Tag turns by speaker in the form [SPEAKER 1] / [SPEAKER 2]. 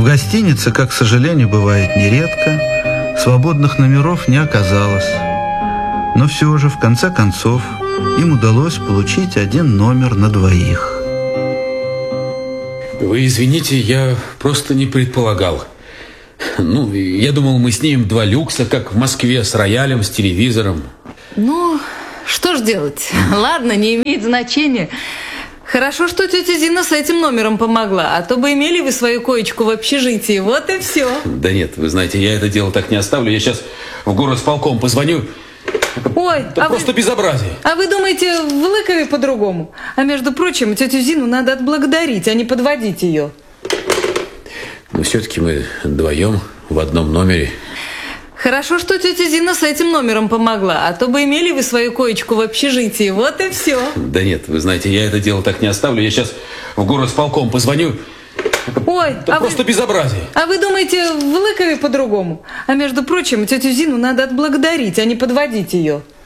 [SPEAKER 1] В гостинице, как, к сожалению, бывает нередко, свободных номеров не оказалось. Но все же, в конце концов, им удалось получить один номер на двоих.
[SPEAKER 2] Вы извините, я просто не предполагал. Я думал, мы снимем 2 люкса, как в Москве, с роялем, с телевизором.
[SPEAKER 3] Что ж делать? Ладно, не имеет значения. Хорошо, что тетя Зина с этим номером помогла, а то бы имели вы свою коечку в общежитии. Вот и все.
[SPEAKER 2] Да нет, вы знаете, я это дело так не оставлю. Я сейчас в горосполком позвоню.
[SPEAKER 3] Ой,
[SPEAKER 2] это просто безобразие.
[SPEAKER 3] А вы думаете, в Лыкове по-другому? А между прочим, тетю Зину надо отблагодарить, а не подводить ее.
[SPEAKER 2] Но все-таки мы вдвоем в одном номере.
[SPEAKER 3] Хорошо, что тетя Зина с этим номером помогла, а то бы имели вы свою коечку в общежитии. Вот и все.
[SPEAKER 2] Да нет, вы знаете, я это дело так не оставлю. Я сейчас в горосполком позвоню.
[SPEAKER 3] Ой,
[SPEAKER 2] это просто безобразие.
[SPEAKER 3] А вы думаете, в Лыкове по-другому? А между прочим, тетю Зину надо отблагодарить, а не подводить ее.